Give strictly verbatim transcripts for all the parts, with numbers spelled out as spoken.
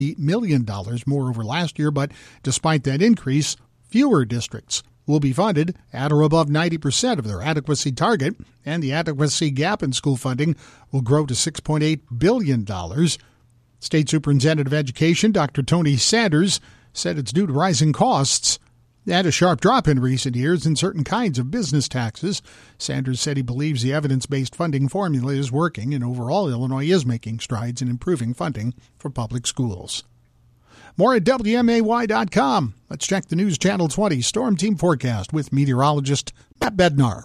million dollars more over last year, but despite that increase, fewer districts will be funded at or above ninety percent of their adequacy target, and the adequacy gap in school funding will grow to six point eight billion dollars. State Superintendent of Education Doctor Tony Sanders said it's due to rising costs and a sharp drop in recent years in certain kinds of business taxes. Sanders said he believes the evidence-based funding formula is working, and overall Illinois is making strides in improving funding for public schools. More at W M A Y dot com. Let's check the News Channel twenty Storm Team forecast with meteorologist Matt Bednar.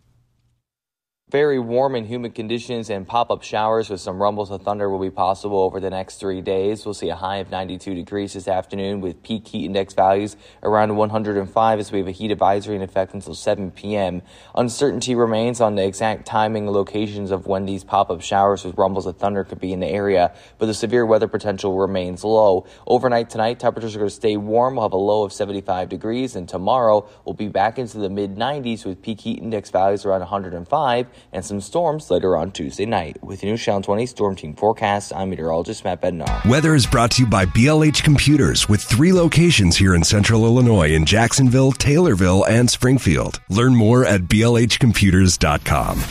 Very warm and humid conditions and pop-up showers with some rumbles of thunder will be possible over the next three days. We'll see a high of ninety-two degrees this afternoon with peak heat index values around one hundred five as we have a heat advisory in effect until seven p.m. Uncertainty remains on the exact timing and locations of when these pop-up showers with rumbles of thunder could be in the area, but the severe weather potential remains low. Overnight tonight, temperatures are going to stay warm. We'll have a low of seventy-five degrees, and tomorrow we'll be back into the mid nineties with peak heat index values around one hundred five. And some storms later on Tuesday night. With News Channel twenty Storm Team Forecast, I'm meteorologist Matt Bednar. Weather is brought to you by B L H Computers with three locations here in Central Illinois in Jacksonville, Taylorville, and Springfield. Learn more at B L H computers dot com.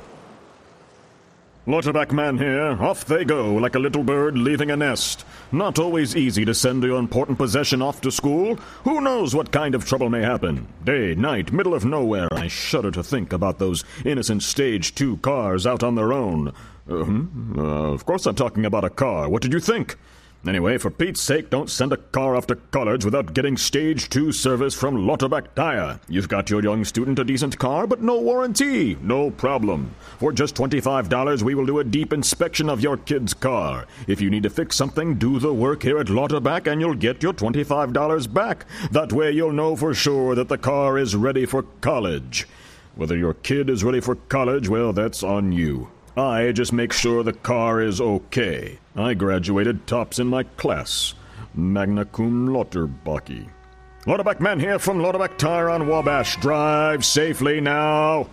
Lauterbach man here. Off they go like a little bird leaving a nest. Not always easy to send your important possession off to school. Who knows what kind of trouble may happen? Day, night, middle of nowhere. I shudder to think about those innocent Stage two cars out on their own. Uh, hmm? uh, of course I'm talking about a car. What did you think? Anyway, for Pete's sake, don't send a car off to college without getting Stage two service from Lauterbach Tire. You've got your young student a decent car, but no warranty. No problem. For just twenty-five dollars, we will do a deep inspection of your kid's car. If you need to fix something, do the work here at Lauterbach and you'll get your twenty-five dollars back. That way you'll know for sure that the car is ready for college. Whether your kid is ready for college, well, that's on you. I just make sure the car is okay. I graduated tops in my class. Magna cum Lauterbach. Lauterbach man here from Lauterbach Tire on Wabash. Drive safely now.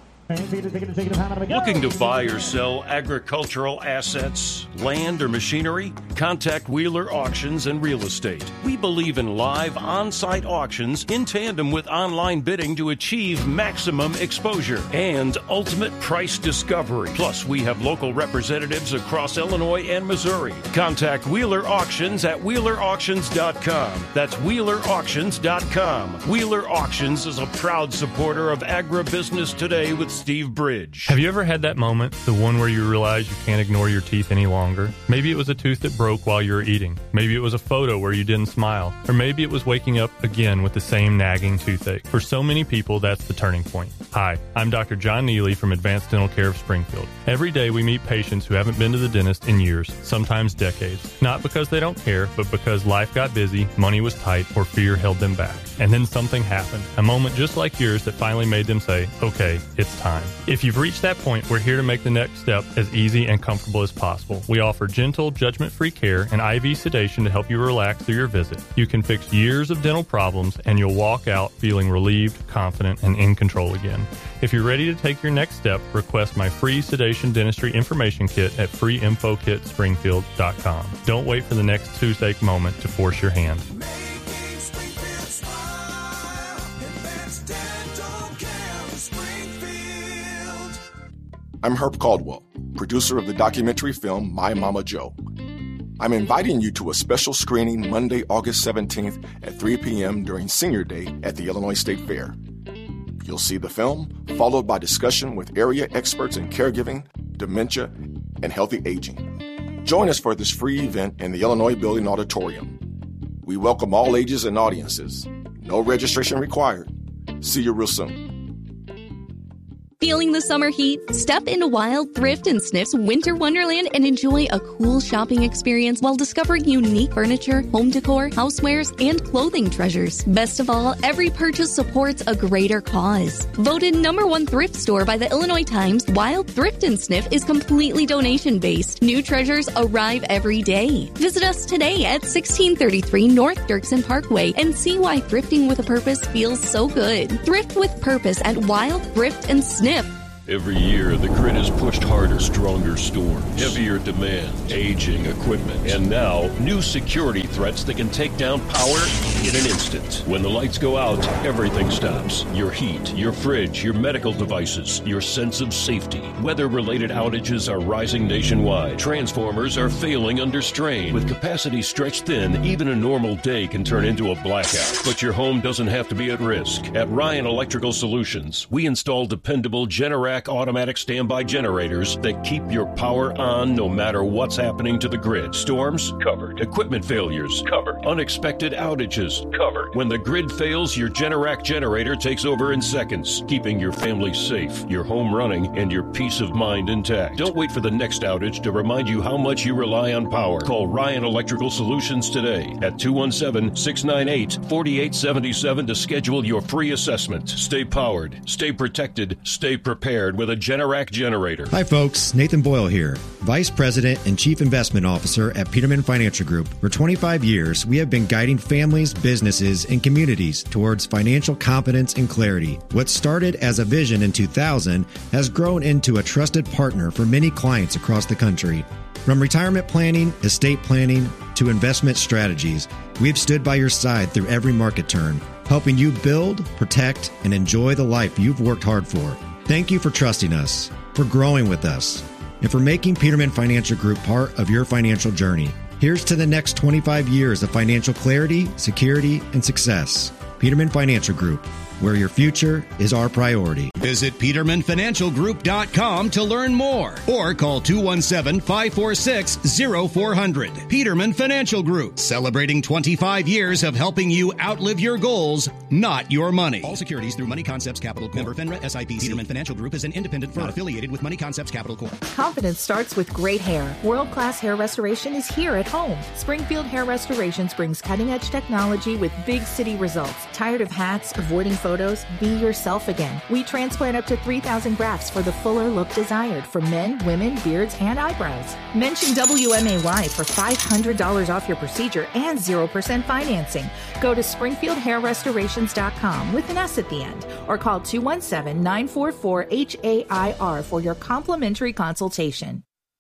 Looking to buy or sell agricultural assets, land, or machinery? Contact Wheeler Auctions and Real Estate. We believe in live on-site auctions in tandem with online bidding to achieve maximum exposure and ultimate price discovery. Plus, we have local representatives across Illinois and Missouri. Contact Wheeler Auctions at wheeler auctions dot com. That's wheeler auctions dot com. Wheeler Auctions is a proud supporter of Agribusiness Today with Steve Bridge. Have you ever had that moment, the one where you realize you can't ignore your teeth any longer? Maybe it was a tooth that broke while you were eating. Maybe it was a photo where you didn't smile. Or maybe it was waking up again with the same nagging toothache. For so many people, that's the turning point. Hi, I'm Doctor John Neely from Advanced Dental Care of Springfield. Every day we meet patients who haven't been to the dentist in years, sometimes decades. Not because they don't care, but because life got busy, money was tight, or fear held them back. And then something happened, a moment just like yours that finally made them say, okay, it's time. If you've reached that point, we're here to make the next step as easy and comfortable as possible. We offer gentle, judgment-free care and I V sedation to help you relax through your visit. You can fix years of dental problems, and you'll walk out feeling relieved, confident, and in control again. If you're ready to take your next step, request my free sedation dentistry information kit at free info kit springfield dot com. Don't wait for the next toothache moment to force your hand. I'm Herb Caldwell, producer of the documentary film My Mama Joe. I'm inviting you to a special screening Monday, August seventeenth at three p.m. during Senior Day at the Illinois State Fair. You'll see the film, followed by discussion with area experts in caregiving, dementia, and healthy aging. Join us for this free event in the Illinois Building Auditorium. We welcome all ages and audiences. No registration required. See you real soon. Feeling the summer heat? Step into Wild Thrift and Sniff's Winter Wonderland and enjoy a cool shopping experience while discovering unique furniture, home decor, housewares, and clothing treasures. Best of all, every purchase supports a greater cause. Voted number one thrift store by the Illinois Times, Wild Thrift and Sniff is completely donation-based. New treasures arrive every day. Visit us today at sixteen thirty-three North Dirksen Parkway and see why thrifting with a purpose feels so good. Thrift with purpose at Wild Thrift and Sniff. Every year, the grid is pushed harder, stronger storms, heavier demand, aging equipment, and now, new security threats that can take down power in an instant. When the lights go out, everything stops. Your heat, your fridge, your medical devices, your sense of safety. Weather-related outages are rising nationwide. Transformers are failing under strain. With capacity stretched thin, even a normal day can turn into a blackout. But your home doesn't have to be at risk. At Ryan Electrical Solutions, we install dependable Generac automatic standby generators that keep your power on no matter what's happening to the grid. Storms? Covered. Equipment failures? Covered. Unexpected outages? Covered. When the grid fails, your Generac generator takes over in seconds, keeping your family safe, your home running, and your peace of mind intact. Don't wait for the next outage to remind you how much you rely on power. Call Ryan Electrical Solutions today at two one seven, six nine eight, four eight seven seven to schedule your free assessment. Stay powered, stay protected, stay prepared with a Generac generator. Hi folks, Nathan Boyle here, Vice President and Chief Investment Officer at Peterman Financial Group. For twenty-five years, we have been guiding families, businesses, and communities towards financial competence and clarity. What started as a vision in two thousand has grown into a trusted partner for many clients across the country. From retirement planning, estate planning, to investment strategies, we've stood by your side through every market turn, helping you build, protect, and enjoy the life you've worked hard for. Thank you for trusting us, for growing with us, and for making Peterman Financial Group part of your financial journey. Here's to the next twenty-five years of financial clarity, security, and success. Peterman Financial Group, where your future is our priority. Visit Peterman Financial Group dot com to learn more or call two one seven, five four six, zero four zero zero. Peterman Financial Group, celebrating twenty-five years of helping you outlive your goals, not your money. All securities through Money Concepts Capital Corp. Member FINRA S I P C. Peterman Financial Group is an independent firm not affiliated with Money Concepts Capital Corp. Confidence starts with great hair. World-class hair restoration is here at home. Springfield Hair Restorations brings cutting-edge technology with big city results. Tired of hats, avoiding photos? Be yourself again. We transplant up to three thousand grafts for the fuller look desired for men, women, beards, and eyebrows. Mention W M A Y for five hundred dollars off your procedure and zero percent financing. Go to Springfield Hair Restorations dot com with an S at the end or call two one seven, nine four four, H A I R for your complimentary consultation.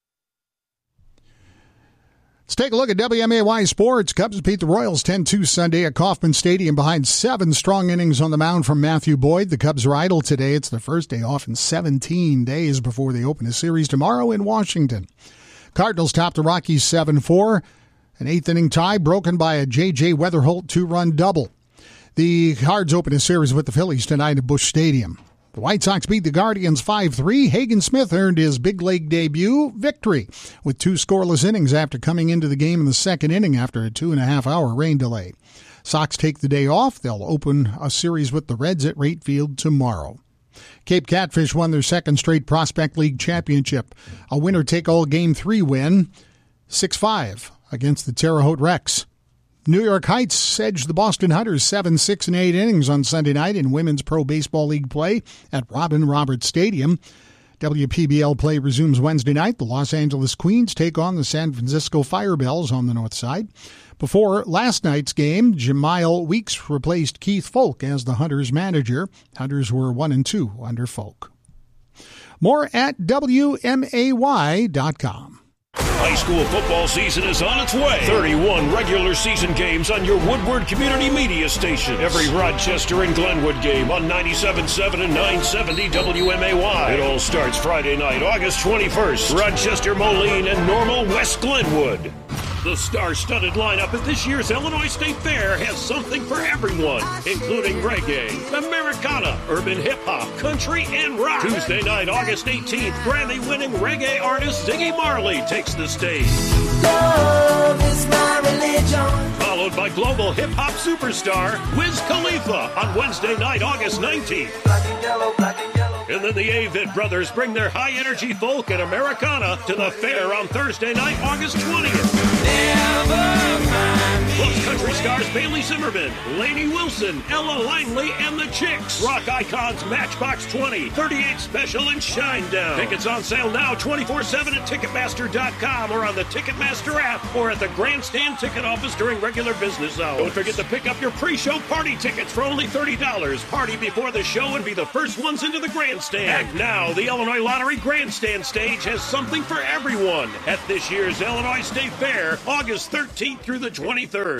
Let's take a look at W M A Y Sports. Cubs beat the Royals ten two Sunday at Kauffman Stadium behind seven strong innings on the mound from Matthew Boyd. The Cubs are idle today. It's their first day off in seventeen days before they open a series tomorrow in Washington. Cardinals top the Rockies seven four. An eighth-inning tie broken by a J J. Weatherholt two-run double. The Cards open a series with the Phillies tonight at Busch Stadium. The White Sox beat the Guardians five three. Hagen Smith earned his big league debut victory with two scoreless innings after coming into the game in the second inning after a two-and-a-half-hour rain delay. Sox take the day off. They'll open a series with the Reds at Rate Field tomorrow. Cape Catfish won their second straight Prospect League championship. A winner-take-all Game three win, six five, against the Terre Haute Rex. New York Heights edged the Boston Hunters seven six and eight innings on Sunday night in Women's Pro Baseball League play at Robin Roberts Stadium. W P B L play resumes Wednesday night. The Los Angeles Queens take on the San Francisco Firebells on the north side. Before last night's game, Jamile Weeks replaced Keith Folk as the Hunters manager. Hunters were one and two under Folk. More at W M A Y dot com. High school football season is on its way. thirty-one regular season games on your Woodward Community Media station. Every Rochester and Glenwood game on ninety-seven point seven and nine seventy W M A Y. It all starts Friday night, August twenty-first. Rochester, Moline, and Normal West Glenwood. The star-studded lineup at this year's Illinois State Fair has something for everyone, including reggae, Americana, urban hip-hop, country, and rock. Tuesday night, August eighteenth, Grammy-winning reggae artist Ziggy Marley takes the stage. Love is my religion. Followed by global hip-hop superstar Wiz Khalifa on Wednesday night, August nineteenth. Black and yellow, black and yellow. And then the Avett Brothers bring their high-energy folk and Americana to the fair on Thursday night, August twentieth. Plus country star stars Bailey Zimmerman, Lainey Wilson, Ella Langley, and the Chicks. Rock icons Matchbox twenty, thirty-eight Special, and Shinedown. Tickets on sale now twenty-four seven at Ticketmaster dot com or on the Ticketmaster app or at the Grandstand ticket office during regular business hours. Don't forget to pick up your pre-show party tickets for only thirty dollars. Party before the show and be the first ones into the Grandstand. And now, the Illinois Lottery Grandstand stage has something for everyone at this year's Illinois State Fair, August thirteenth through the twenty-third.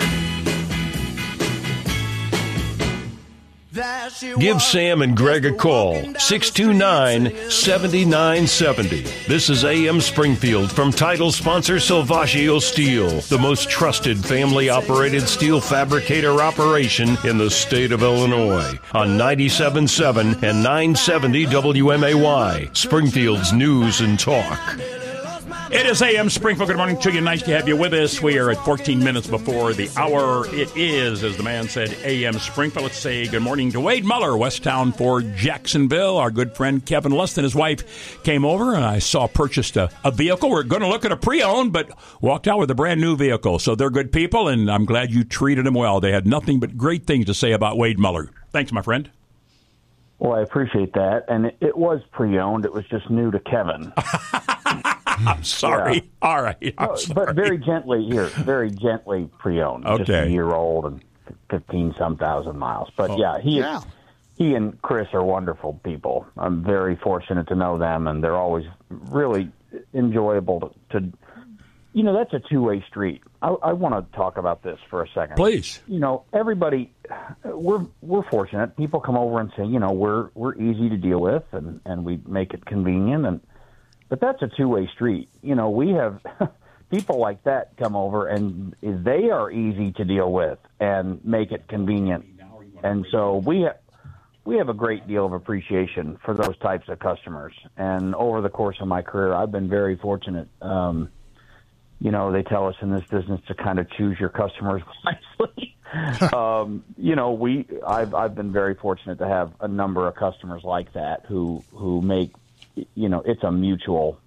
Give Sam and Greg a call, six two nine, seven nine seven zero. This is A M Springfield from title sponsor Salvaggio Steel, the most trusted family-operated steel fabricator operation in the state of Illinois, on ninety-seven point seven and nine seventy W M A Y, Springfield's News and Talk. It is A M Springfield. Good morning to you. Nice to have you with us. We are at fourteen minutes before the hour. It is, as the man said, A M Springfield. Let's say good morning to Wade Muller, Westtown for Jacksonville. Our good friend Kevin Lust and his wife came over, and I saw purchased a, a vehicle. We're going to look at a pre-owned, but walked out with a brand new vehicle. So they're good people, and I'm glad you treated them well. They had nothing but great things to say about Wade Muller. Thanks, my friend. Well, I appreciate that. And it, it was pre-owned. It was just new to Kevin. I'm sorry. Yeah. All right. I'm no, sorry. But very gently here, very gently pre-owned. Okay. Just a year old and fifteen some thousand miles. But oh. yeah, he Yeah. he and Chris are wonderful people. I'm very fortunate to know them, and they're always really enjoyable to. to you know, that's a two-way street. I, I want to talk about this for a second. Please. You know, everybody, we're we're fortunate. People come over and say, you know, we're we're easy to deal with, and, and we make it convenient. And but that's a two-way street. You know, we have people like that come over, and they are easy to deal with and make it convenient. And so we have. We have a great deal of appreciation for those types of customers. And over the course of my career, I've been very fortunate. Um, you know, they tell us in this business to kind of choose your customers wisely. um, you know, we I've I've been very fortunate to have a number of customers like that who who make, you know, it's a mutual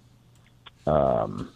um,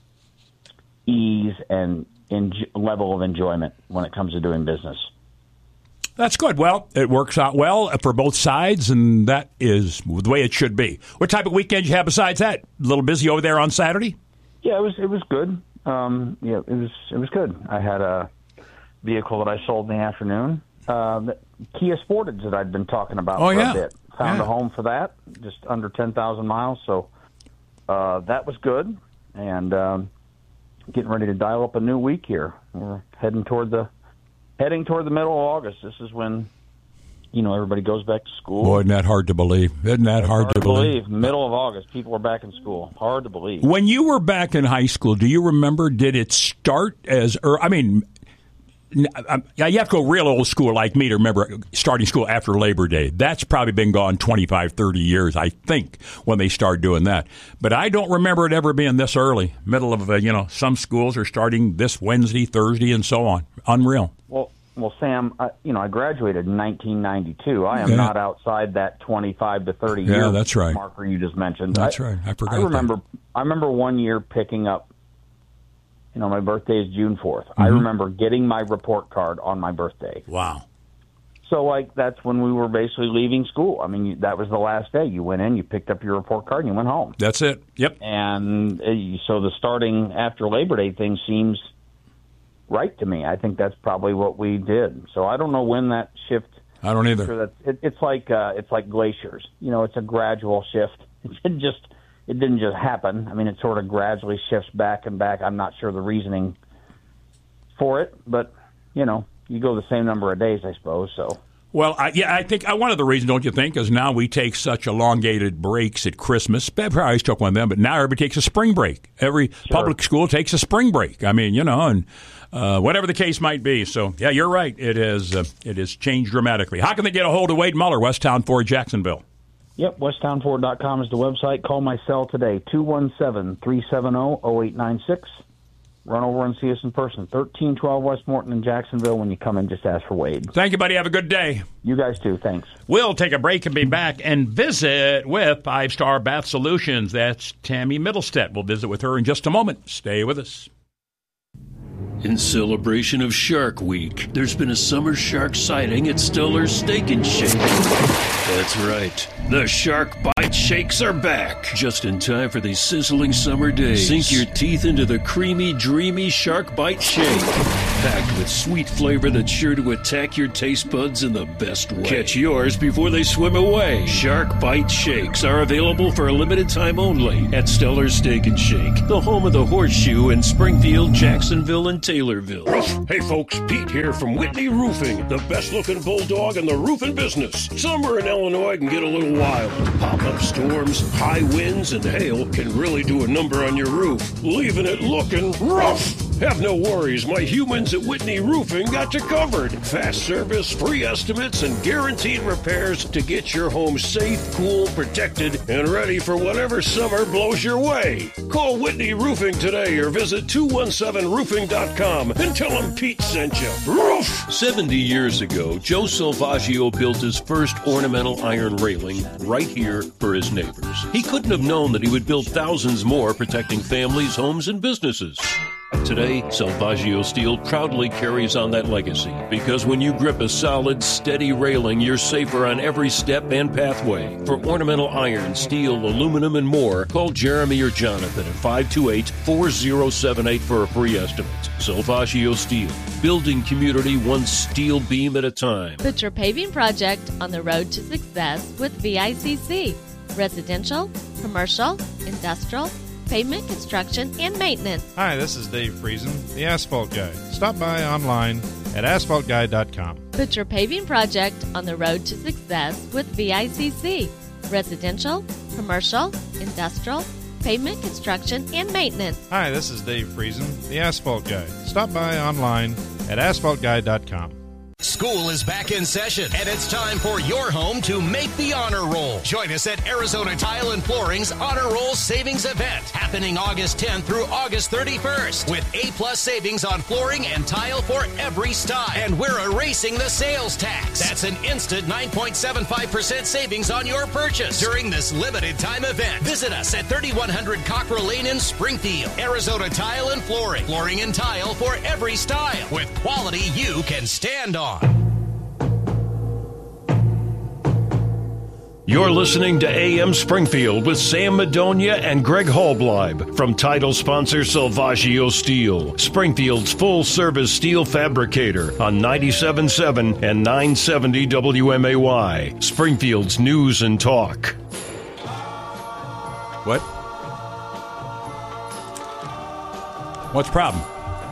ease and en- level of enjoyment when it comes to doing business. That's good. Well, it works out well for both sides, and that is the way it should be. What type of weekend you have besides that? A little busy over there on Saturday? Yeah, it was it was good. Um, yeah, it was it was good. I had a vehicle that I sold in the afternoon, uh, the Kia Sportage that I'd been talking about oh, for yeah. a bit. Found yeah. a home for that, just under ten thousand miles. So uh, that was good, and um, getting ready to dial up a new week here. We're heading toward the Heading toward the middle of August. This is when, you know, everybody goes back to school. Boy, isn't that hard to believe? Isn't that hard, hard to believe? believe? Middle of August, people are back in school. Hard to believe. When you were back in high school, do you remember, did it start as, or I mean, you have to go real old school like me to remember starting school after Labor Day. That's probably been gone twenty-five, thirty years, I think, when they started doing that. But I don't remember it ever being this early. Middle of, uh, you know, some schools are starting this Wednesday, Thursday, and so on. Unreal. Well, well, Sam, I, you know, I graduated in nineteen ninety-two. I am yeah. not outside that twenty-five to thirty yeah, year that's right. marker you just mentioned. That's I, right. I forgot I remember. that. I remember one year picking up. You know, my birthday is June fourth. Mm-hmm. I remember getting my report card on my birthday. Wow. So, like, that's when we were basically leaving school. I mean, you, that was the last day. You went in, you picked up your report card, and you went home. That's it. Yep. And uh, so the starting after Labor Day thing seems right to me. I think that's probably what we did. So I don't know when that shift. I don't either. Sure that's, it, it's like uh, it's like glaciers. You know, it's a gradual shift. It didn't just it didn't just happen. I mean, it sort of gradually shifts back and back. I'm not sure the reasoning for it, but you know, you go the same number of days, I suppose. So. Well, I, yeah, I think uh, one of the reasons, don't you think, is now we take such elongated breaks at Christmas. I always took one of them, but now everybody takes a spring break. Every sure. public school takes a spring break. I mean, you know, and uh, whatever the case might be. So, yeah, you're right. It has uh, it has changed dramatically. How can they get a hold of Wade Muller, Westtown Ford, Jacksonville? Yep, westtown ford dot com is the website. Call my cell today, two one seven, three seven zero, zero eight nine six. Run over and see us in person, thirteen twelve West Morton in Jacksonville. When you come in, just ask for Wade. Thank you, buddy. Have a good day. You guys too. Thanks. We'll take a break and be back and visit with Five Star Bath Solutions. That's Tammy Middlestead. We'll visit with her in just a moment. Stay with us. In celebration of Shark Week, there's been a summer shark sighting at Stellar's Steak and Shake. That's right. The Shark Bite Shakes are back. Just in time for these sizzling summer days. Sink your teeth into the creamy, dreamy Shark Bite Shake. Packed with sweet flavor that's sure to attack your taste buds in the best way. Catch yours before they swim away. Shark Bite Shakes are available for a limited time only at Stellar's Steak and Shake, the home of the Horseshoe in Springfield, Jacksonville, and Taylorville. Hey folks, Pete here from Whitney Roofing, the best looking bulldog in the roofing business. Summer in Illinois can get a little wild. Pop-up storms, high winds, and hail can really do a number on your roof, leaving it looking rough. Have no worries, my humans at Whitney Roofing got you covered. Fast service, free estimates, and guaranteed repairs to get your home safe, cool, protected, and ready for whatever summer blows your way. Call Whitney Roofing today or visit two one seven roofing dot com and tell them Pete sent you. Roof! seventy years ago, Joe Salvaggio built his first ornamental iron railing right here for his neighbors. He couldn't have known that he would build thousands more protecting families, homes, and businesses. Today, Salvaggio Steel proudly carries on that legacy because when you grip a solid, steady railing, you're safer on every step and pathway. For ornamental iron, steel, aluminum, and more, call Jeremy or Jonathan at five two eight, four zero seven eight for a free estimate. Salvaggio Steel, building community one steel beam at a time. Put your paving project on the road to success with V I C C. Residential, commercial, industrial, pavement construction, and maintenance. Hi, this is Dave Friesen, the Asphalt Guy. Stop by online at asphalt guy dot com. Put your paving project on the road to success with V I C C. Residential, commercial, industrial, pavement construction, and maintenance. Hi, this is Dave Friesen, the Asphalt Guy. Stop by online at asphalt guy dot com. School is back in session, and it's time for your home to make the honor roll. Join us at Arizona Tile and Flooring's Honor Roll Savings Event, happening August tenth through August thirty-first, with A-plus savings on flooring and tile for every style. And we're erasing the sales tax. That's an instant nine point seven five percent savings on your purchase during this limited time event. Visit us at thirty-one hundred Cockrell Lane in Springfield. Arizona Tile and Flooring. Flooring and tile for every style, with quality you can stand on. You're listening to A M Springfield with Sam Madonia and Greg Hallbleib from title sponsor Salvaggio Steel, Springfield's full-service steel fabricator on ninety-seven point seven and nine seventy W M A Y, Springfield's News and Talk. What? What's the problem?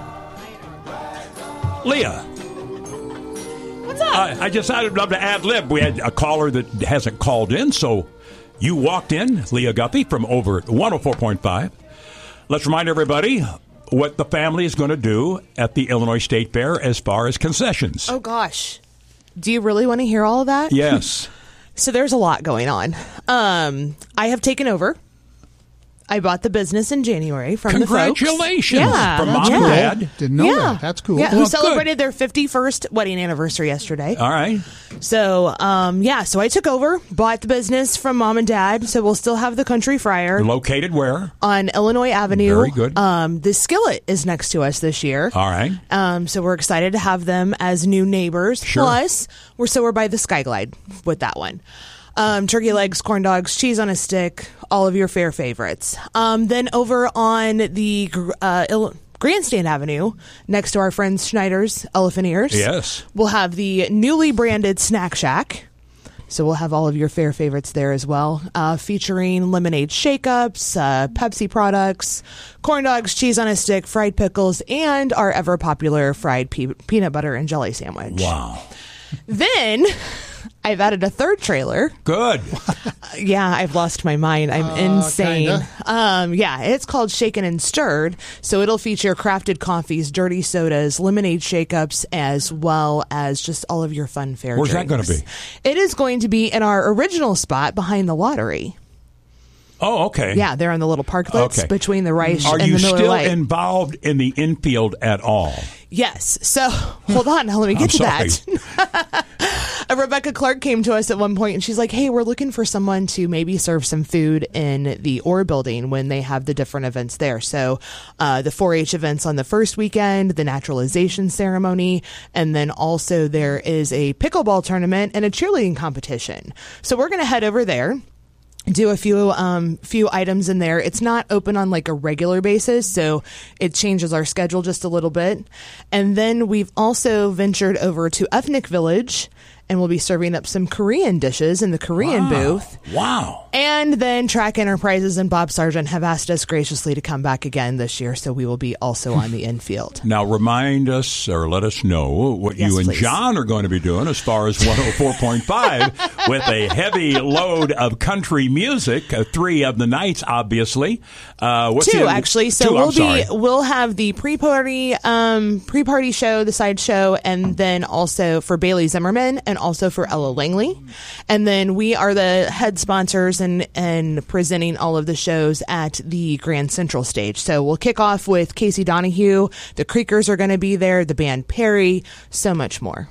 Leah. What's up? Uh, I just I'd love to ad lib. We had a caller that hasn't called in, so you walked in, Leah Guppy from over at one oh four point five. Let's remind everybody what the family is going to do at the Illinois State Fair as far as concessions. Oh, gosh. Do you really want to hear all of that? Yes. So there's a lot going on. Um, I have taken over. I bought the business in January from the folks. Congratulations. Yeah, from Mom yeah. and Dad. Didn't know yeah. that. That's cool. Yeah, Well, who good. celebrated their fifty-first wedding anniversary yesterday. All right. So, um, yeah, so I took over, bought the business from Mom and Dad, so we'll still have the Country Fryer. Located where? On Illinois Avenue. Very good. Um, the Skillet is next to us this year. All right. Um, so we're excited to have them as new neighbors. Sure. Plus, we're so we're by the Skyglide with that one. Um, turkey legs, corn dogs, cheese on a stick, all of your fair favorites. Um, then over on the uh, Il- Grandstand Avenue, next to our friends Schneider's Elephant Ears, Yes. we'll have the newly branded Snack Shack. So we'll have all of your fair favorites there as well, uh, featuring lemonade shake-ups, uh, Pepsi products, corn dogs, cheese on a stick, fried pickles, and our ever-popular fried pe- peanut butter and jelly sandwich. Wow. Then I've added a third trailer. Good. Yeah, I've lost my mind. I'm Uh, insane. kinda. Um, yeah, it's called Shaken and Stirred. So it'll feature crafted coffees, dirty sodas, lemonade shake-ups, as well as just all of your fun fair Where's drinks. that going to be? It is going to be in our original spot behind the lottery. Oh, okay. Yeah, they're in the little parklets Okay. between the Reich Are and you the Miller still Lite. involved in the infield at all? Yes. So hold on. Now let me get I'm to sorry. that. Uh, Rebecca Clark came to us at one point and she's like, hey, we're looking for someone to maybe serve some food in the Orr building when they have the different events there. So uh, the four H events on the first weekend, the naturalization ceremony, and then also there is a pickleball tournament and a cheerleading competition. So we're going to head over there, do a few um few items in there. It's not open on like a regular basis, so it changes our schedule just a little bit. And then we've also ventured over to Ethnic Village, and we'll be serving up some Korean dishes in the Korean wow. booth. Wow. And then Track Enterprises and Bob Sargent have asked us graciously to come back again this year, so we will be also on the infield. Now, remind us or let us know what Yes, you and please. John are going to be doing as far as one oh four point five with a heavy load of country music, uh, three of the nights, obviously. Uh, what's Two, the, actually. So two, we'll I'm sorry. be we'll have the pre-party um, pre-party show, the side show, and then also for Bailey Zimmerman and also for Ella Langley. And then we are the head sponsors and and presenting all of the shows at the Grand Central stage. So we'll kick off with Casey Donahue. The Creekers are going to be there. The band Perry. So much more.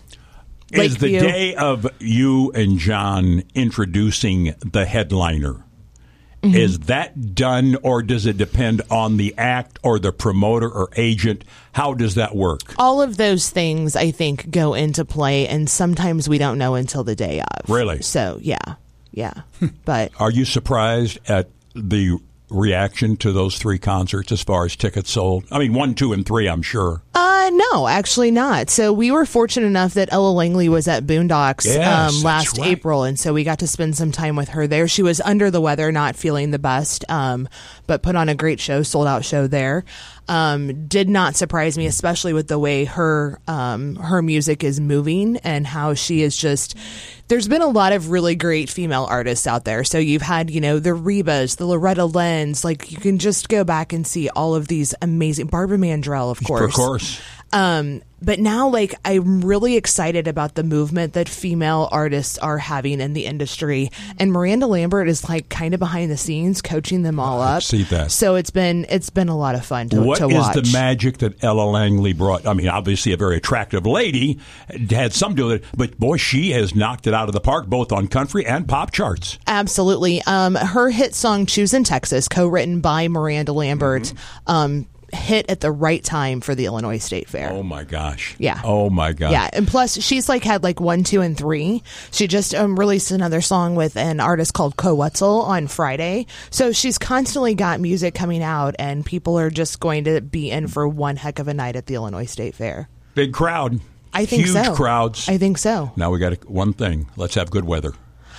Is the Lakeview. day of you and John introducing the headliner, Mm-hmm. is that done, or does it depend on the act or the promoter or agent? How does that work? All of those things, I think, go into play, and sometimes we don't know until the day of. Really? So, yeah. Yeah. But Are you surprised at the reaction to those three concerts as far as tickets sold? I mean, one, two, and three, I'm sure. Uh, no, actually not. So we were fortunate enough that Ella Langley was at Boondocks Yes, um, that's last right. April, and so we got to spend some time with her there. She was under the weather, not feeling the best, um, but put on a great show, sold out show there. Um, did not surprise me, especially with the way her um, her music is moving and how she is just. There's been a lot of really great female artists out there. So you've had, you know, the Rebas, the Loretta Lynn's. Like, you can just go back and see all of these amazing. Barbara Mandrell, of course. Of course. Um, but now, like, I'm really excited about the movement that female artists are having in the industry. And Miranda Lambert is, like, kind of behind the scenes coaching them all up. See that. So it's been it's been a lot of fun to, What to is watch. the magic that Ella Langley brought? I mean, obviously a very attractive lady, had some to it, but boy, she has knocked it out of the park, both on country and pop charts. Absolutely. Um, her hit song "Choosing Texas," co-written by Miranda Lambert, Mm-hmm. um, hit at the right time for the Illinois State Fair. Oh my gosh! Yeah. Oh my gosh! Yeah, and plus she's like had like one, two, and three. She just um, released another song with an artist called Co Wetzel on Friday. So she's constantly got music coming out, and people are just going to be in for one heck of a night at the Illinois State Fair. Big crowd. I think Huge so. crowds. I think so. Now we got to, one thing. Let's have good weather.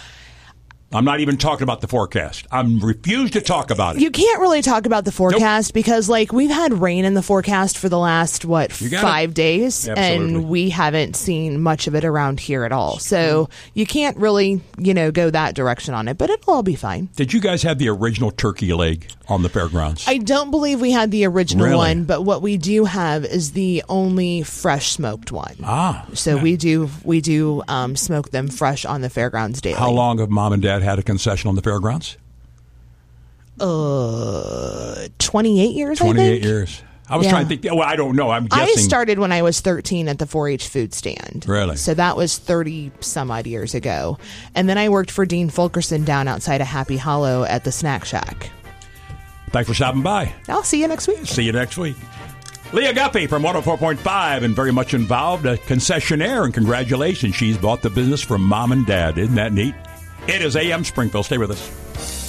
I'm not even talking about the forecast. I'm refuse to talk about it. You can't really talk about the forecast because, like, we've had rain in the forecast for the last, what, You got five it. days, Absolutely. and we haven't seen much of it around here at all. So you can't really, you know, go that direction on it, but it'll all be fine. Did you guys have the original turkey leg on the fairgrounds? I don't believe we had the original Really? one, but what we do have is the only fresh smoked one. Ah. So we do we do um, smoke them fresh on the fairgrounds daily. How long have Mom and Dad had a concession on the fairgrounds? Uh, twenty-eight years. I twenty-eight think. years. I was Yeah. trying to think. Well, I don't know. I'm I guessing. started when I was thirteen at the four H food stand. Really? So that was thirty some odd years ago. And then I worked for Dean Fulkerson down outside of Happy Hollow at the Snack Shack. Thanks for stopping by. I'll see you next week. See you next week. Leah Guffey from one oh four point five and very much involved, a concessionaire, and congratulations. She's bought the business from Mom and Dad. Isn't that neat? It is A M Springfield. Stay with us.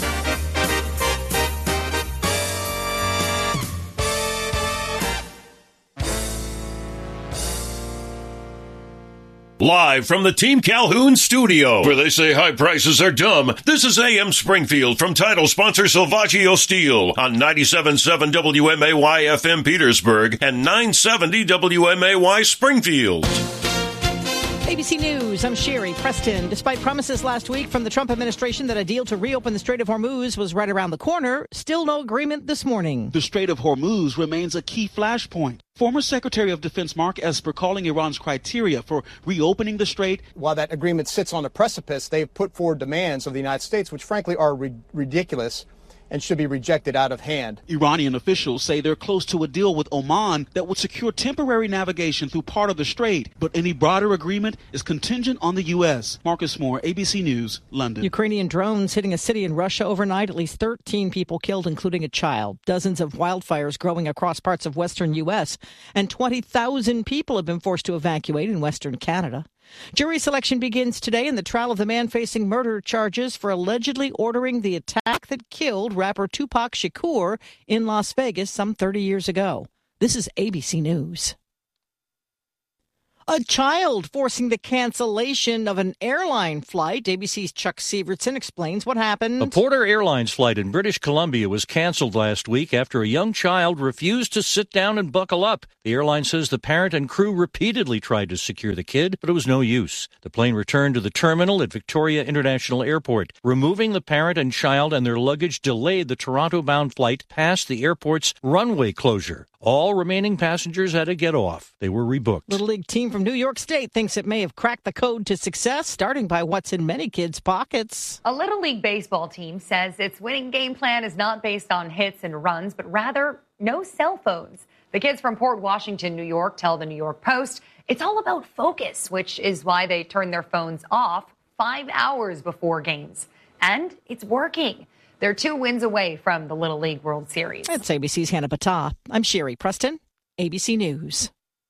Live from the Team Calhoun studio, where they say high prices are dumb, this is A M Springfield from title sponsor Salvaggio Steel on ninety-seven point seven W M A Y F M Petersburg and nine seventy W M A Y Springfield. A B C News, I'm Sherry Preston. Despite promises last week from the Trump administration that a deal to reopen the Strait of Hormuz was right around the corner, still no agreement this morning. The Strait of Hormuz remains a key flashpoint. Former Secretary of Defense Mark Esper calling Iran's criteria for reopening the strait. While that agreement sits on the precipice, they've put forward demands of the United States, which frankly are ri- ridiculous and should be rejected out of hand. Iranian officials say they're close to a deal with Oman that would secure temporary navigation through part of the strait, but any broader agreement is contingent on the U S. Marcus Moore, A B C News, London. Ukrainian drones hitting a city in Russia overnight. At least thirteen people killed, including a child. Dozens of wildfires growing across parts of western U S, and twenty thousand people have been forced to evacuate in western Canada. Jury selection begins today in the trial of the man facing murder charges for allegedly ordering the attack that killed rapper Tupac Shakur in Las Vegas some thirty years ago. This is A B C News. A child forcing the cancellation of an airline flight. A B C's Chuck Severson explains what happened. A Porter Airlines flight in British Columbia was canceled last week after a young child refused to sit down and buckle up. The airline says the parent and crew repeatedly tried to secure the kid, but it was no use. The plane returned to the terminal at Victoria International Airport. Removing the parent and child and their luggage delayed the Toronto-bound flight past the airport's runway closure. All remaining passengers had to get off. They were rebooked. Little League team from New York State thinks it may have cracked the code to success, starting by what's in many kids' pockets. A Little League baseball team says its winning game plan is not based on hits and runs, but rather no cell phones. The kids from Port Washington, New York, tell the New York Post it's all about focus, which is why they turn their phones off five hours before games. And it's working. They're two wins away from the Little League World Series. That's A B C's Hannah Patah. I'm Sherry Preston, A B C News.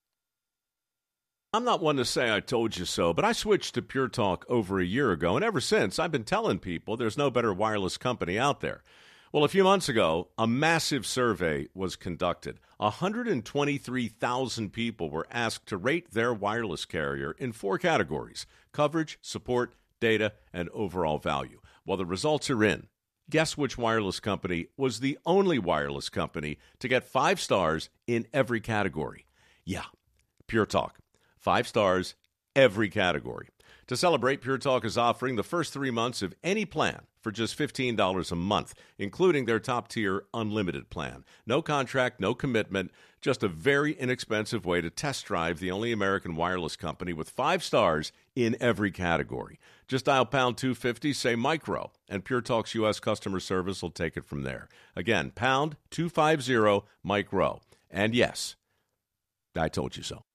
I'm not one to say I told you so, but I switched to Pure Talk over a year ago, and ever since, I've been telling people there's no better wireless company out there. Well, a few months ago, a massive survey was conducted. one hundred twenty-three thousand people were asked to rate their wireless carrier in four categories: coverage, support, data, and overall value. Well, the results are in. Guess which wireless company was the only wireless company to get five stars in every category? Yeah, Pure Talk. Five stars, every category. To celebrate, Pure Talk is offering the first three months of any plan for just fifteen dollars a month, including their top-tier unlimited plan. No contract, no commitment, just a very inexpensive way to test drive the only American wireless company with five stars in every category. Just dial pound two fifty, say micro, and Pure Talk's U S customer service will take it from there. Again, pound two fifty, micro. And yes, I told you so.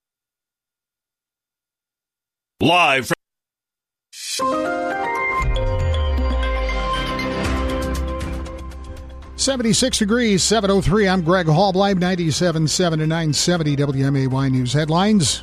Live from seventy-six degrees, seven oh three. I'm Greg Hallbleib, ninety-seven point seven and nine seventy W M A Y News headlines.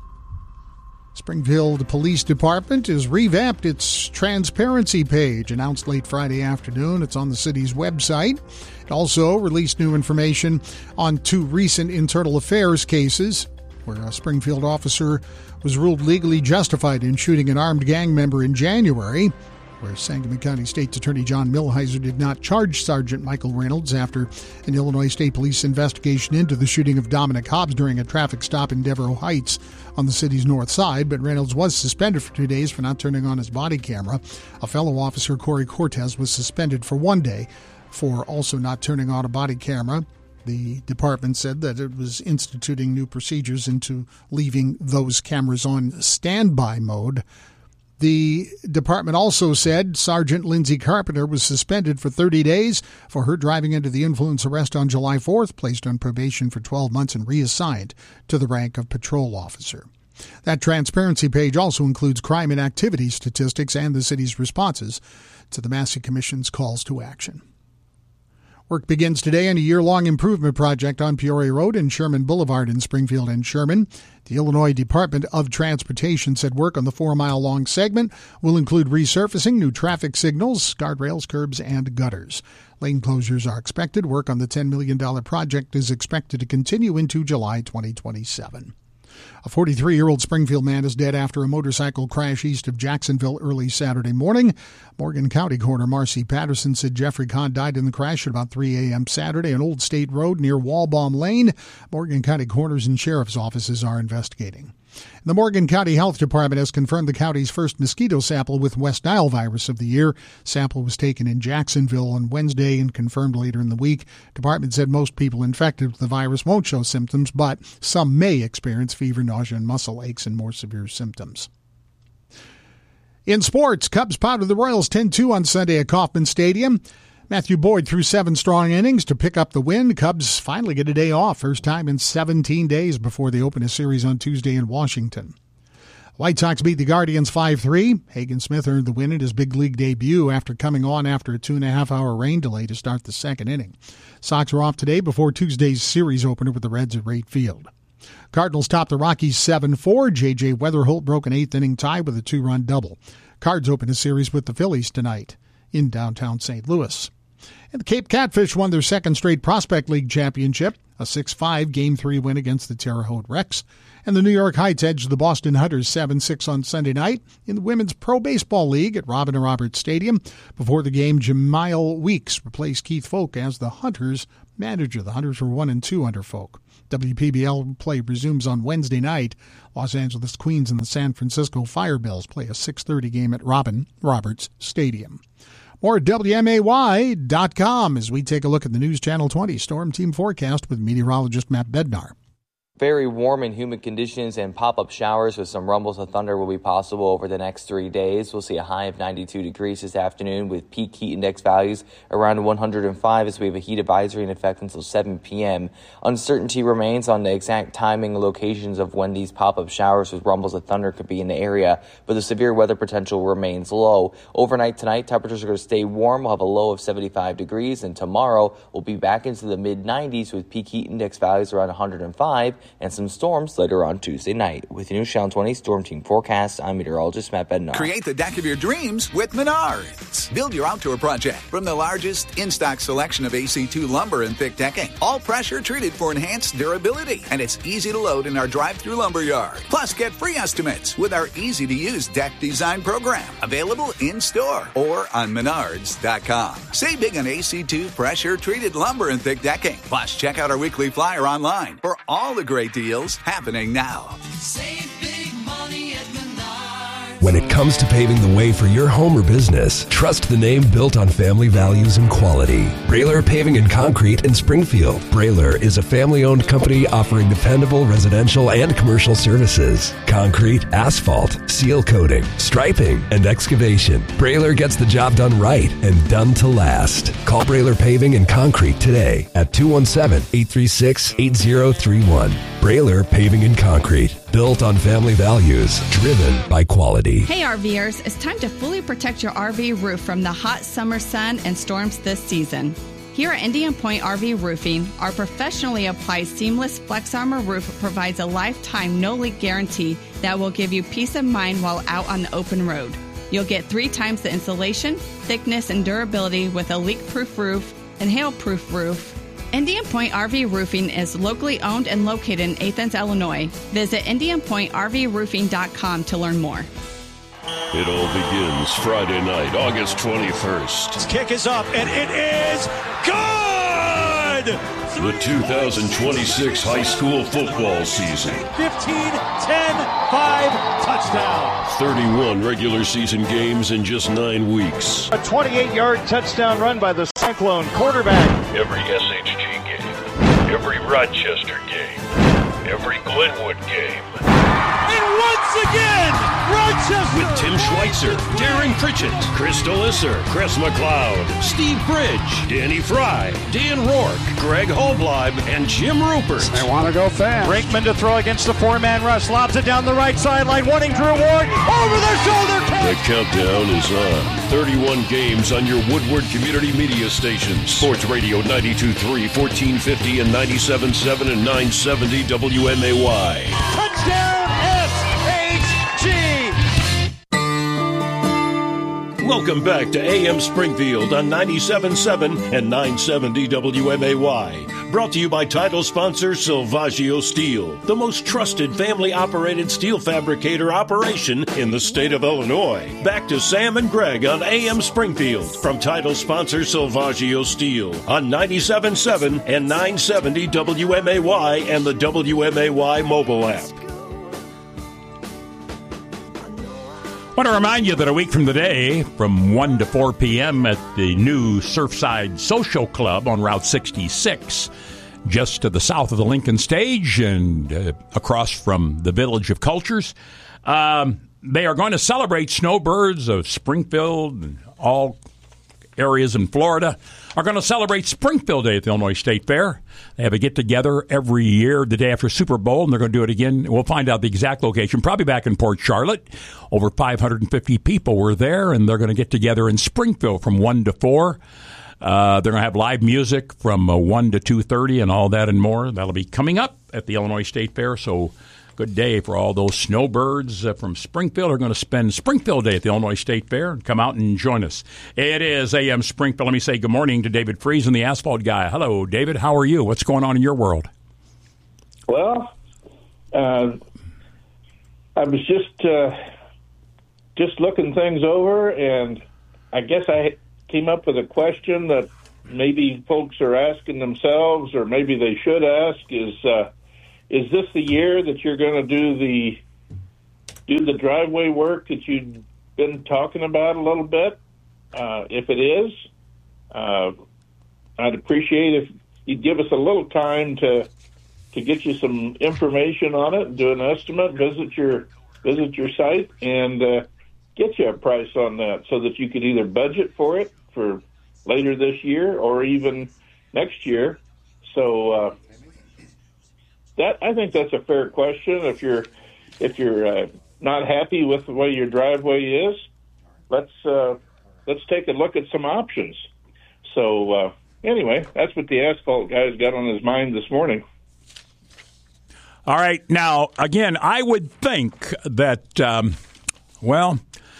Springfield Police Department has revamped its transparency page, announced late Friday afternoon. It's on the city's website. It also released new information on two recent internal affairs cases where a Springfield officer was ruled legally justified in shooting an armed gang member in January, where Sangamon County State's Attorney John Millhiser did not charge Sergeant Michael Reynolds after an Illinois State Police investigation into the shooting of Dominic Hobbs during a traffic stop in Devereaux Heights on the city's north side, but Reynolds was suspended for two days for not turning on his body camera. A fellow officer, Corey Cortez, was suspended for one day for also not turning on a body camera. The department said that it was instituting new procedures into leaving those cameras on standby mode. The department also said Sergeant Lindsay Carpenter was suspended for thirty days for her driving under the influence arrest on July fourth, placed on probation for twelve months and reassigned to the rank of patrol officer. That transparency page also includes crime and activity statistics and the city's responses to the Massey Commission's calls to action. Work begins today on a year-long improvement project on Peoria Road and Sherman Boulevard in Springfield and Sherman. The Illinois Department of Transportation said work on the four-mile-long segment will include resurfacing, new traffic signals, guardrails, curbs, and gutters. Lane closures are expected. Work on the ten million dollars project is expected to continue into July twenty twenty-seven. A forty-three-year-old Springfield man is dead after a motorcycle crash east of Jacksonville early Saturday morning. Morgan County Coroner Marcy Patterson said Jeffrey Kahn died in the crash at about three a.m. Saturday on Old State Road near Walbaum Lane. Morgan County coroners and sheriff's offices are investigating. The Morgan County Health Department has confirmed the county's first mosquito sample with West Nile virus of the year. Sample was taken in Jacksonville on Wednesday and confirmed later in the week. Department said most people infected with the virus won't show symptoms, but some may experience fever, nausea, and muscle aches and more severe symptoms. In sports, Cubs powded the Royals ten two on Sunday at Kauffman Stadium. Matthew Boyd threw seven strong innings to pick up the win. Cubs finally get a day off, first time in seventeen days before they open a series on Tuesday in Washington. White Sox beat the Guardians five three. Hagen Smith earned the win in his big league debut after coming on after a two-and-a-half-hour rain delay to start the second inning. Sox are off today before Tuesday's series opener with the Reds at Wright Field. Cardinals topped the Rockies seven four. J J. Weatherholt broke an eighth-inning tie with a two-run double. Cards open a series with the Phillies tonight in downtown Saint Louis. And the Cape Catfish won their second straight Prospect League championship, a six five Game three win against the Terre Haute Rex. And the New York Heights edged the Boston Hunters seven six on Sunday night in the Women's Pro Baseball League at Robin Roberts Stadium. Before the game, Jamile Weeks replaced Keith Folk as the Hunters manager. The Hunters were one and two under Folk. W P B L play resumes on Wednesday night. Los Angeles Queens and the San Francisco Firebills play a six thirty game at Robin Roberts Stadium. More at W M A Y dot com as we take a look at the News Channel twenty Storm Team Forecast with meteorologist Matt Bednar. Very warm and humid conditions and pop-up showers with some rumbles of thunder will be possible over the next three days. We'll see a high of ninety-two degrees this afternoon with peak heat index values around one hundred five as we have a heat advisory in effect until seven p.m. Uncertainty remains on the exact timing and locations of when these pop-up showers with rumbles of thunder could be in the area, but the severe weather potential remains low. Overnight tonight, temperatures are going to stay warm. We'll have a low of seventy-five degrees, and tomorrow we'll be back into the mid nineties with peak heat index values around one hundred five. And some storms later on Tuesday night. With the News Channel twenty Storm Team Forecast, I'm meteorologist Matt Bednar. Create the deck of your dreams with Menards. Build your outdoor project from the largest in-stock selection of A C two lumber and thick decking. All pressure treated for enhanced durability. And it's easy to load in our drive-through lumber yard. Plus, get free estimates with our easy-to-use deck design program. Available in-store or on menards dot com. Save big on A C two pressure treated lumber and thick decking. Plus, check out our weekly flyer online for all the great deals happening now. Save big money at Menards. When it comes to paving the way for your home or business, trust the name built on family values and quality. Brailer Paving and Concrete in Springfield. Brailer is a family-owned company offering dependable residential and commercial services. Concrete, asphalt, seal coating, striping, and excavation. Brailer gets the job done right and done to last. Call Brailer Paving and Concrete today at two one seven, eight three six, eight zero three one. Brailer Paving and Concrete. Built on family values, driven by quality. Hey RVers, it's time to fully protect your R V roof from the hot summer sun and storms this season. Here at Indian Point R V Roofing, our professionally applied seamless Flex Armor roof provides a lifetime no-leak guarantee that will give you peace of mind while out on the open road. You'll get three times the insulation, thickness, and durability with a leak-proof roof and hail-proof roof. Indian Point R V Roofing is locally owned and located in Athens, Illinois. Visit indian point r v roofing dot com to learn more. It all begins Friday night, August twenty-first. This kick is up, and it is good! The two thousand twenty-six high school football season. fifteen, ten, five, touchdown. thirty-one regular season games in just nine weeks. A twenty-eight-yard touchdown run by the Cyclone quarterback. Every S H G game, every Rochester game, every Glenwood game. And once again, Rochester! With Tim Schweitzer, Darren Pritchett, Chris Delisser, Chris McLeod, Steve Bridge, Danny Fry, Dan Rourke, Greg Holbleib, and Jim Rupert. They want to go fast. Brinkman to throw against the four-man rush. Lobs it down the right sideline, wanting Drew Ward. Over the shoulder catch! The countdown is on. thirty-one games on your Woodward Community Media stations. Sports Radio ninety-two point three, fourteen fifty, and ninety-seven point seven and nine seventy W M A Y. Touchdown S H G! Welcome back to A M Springfield on ninety-seven point seven and nine seventy W M A Y. Brought to you by title sponsor Silvaggio Steel, the most trusted family-operated steel fabricator operation in the state of Illinois. Back to Sam and Greg on A M Springfield from title sponsor Silvaggio Steel on ninety-seven point seven and nine seventy W M A Y and the W M A Y mobile app. I want to remind you that a week from today, from one to four p.m. at the new Surfside Social Club on Route sixty-six, just to the south of the Lincoln Stage and uh, across from the Village of Cultures, um, they are going to celebrate snowbirds of Springfield and all areas in Florida are going to celebrate Springfield Day at the Illinois State Fair. They have a get-together every year the day after Super Bowl, and they're going to do it again. We'll find out the exact location, probably back in Port Charlotte. Over five hundred fifty people were there, and they're going to get together in Springfield from one to four. Uh, they're going to have live music from uh, one to two thirty and all that and more. That'll be coming up at the Illinois State Fair, so good day for all those snowbirds uh, from Springfield who are going to spend Springfield Day at the Illinois State Fair and come out and join us. It is A M Springfield. Let me say good morning to David Friesen, the asphalt guy. Hello, David. How are you? What's going on in your world? Well, uh, I was just uh, just looking things over, and I guess I came up with a question that maybe folks are asking themselves, or maybe they should ask, is uh, is this the year that you're going to do the do the driveway work that you've been talking about a little bit? Uh, if it is, uh, I'd appreciate if you'd give us a little time to to get you some information on it, do an estimate, visit your visit your site, and uh, get you a price on that so that you could either budget for it for later this year or even next year. So uh, that I think that's a fair question. If you're if you're uh, not happy with the way your driveway is, let's uh, let's take a look at some options. So uh, anyway, that's what the asphalt guy's got on his mind this morning. All right. Now, again, I would think that, um, well,